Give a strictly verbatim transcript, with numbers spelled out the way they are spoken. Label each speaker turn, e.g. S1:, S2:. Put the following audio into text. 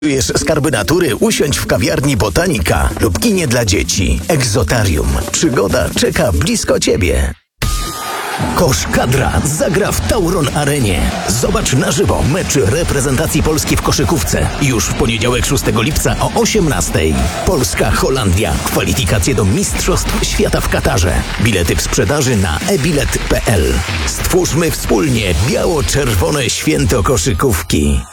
S1: Czujesz skarby natury? Usiądź w kawiarni Botanika lub kinie dla dzieci. Egzotarium. Przygoda czeka blisko ciebie. Kosz Kadra zagra w Tauron Arenie. Zobacz na żywo mecz reprezentacji Polski w koszykówce. Już w poniedziałek szóstego lipca o osiemnastej. Polska-Holandia. Kwalifikacje do Mistrzostw Świata w Katarze. Bilety w sprzedaży na e bilet kropka p l. Stwórzmy wspólnie biało-czerwone święto koszykówki.